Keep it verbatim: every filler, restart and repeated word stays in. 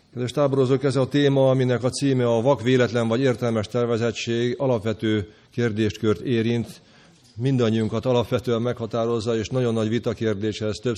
Kedves táborozók, ez a téma, aminek a címe a vak, véletlen vagy értelmes tervezettség, alapvető kérdéskört érint, mindannyiunkat alapvetően meghatározza, és nagyon nagy vitakérdés ez több